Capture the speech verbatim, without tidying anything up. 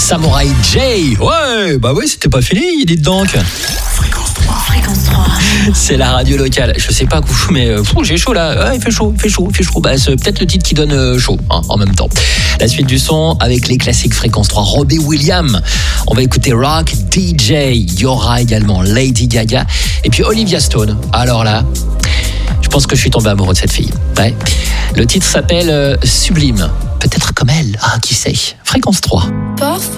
Samurai J. Ouais, bah ouais, c'était pas fini, dites donc. Fréquence trois. Fréquence trois. C'est la radio locale. Je sais pas vous, mais euh, fou, j'ai chaud là. Ouais, il fait chaud, il fait chaud, il fait chaud. Bah, c'est peut-être le titre qui donne euh, chaud hein, en même temps. La suite du son avec les classiques Fréquence trois. Robbie Williams. On va écouter Rock, D J. Il y aura également Lady Gaga et puis Olivia Stone. Alors là, je pense que je suis tombé amoureux de cette fille. Ouais. Le titre s'appelle euh, Sublime. Peut-être comme elle. Ah, qui sait. Fréquence trois. Parfois.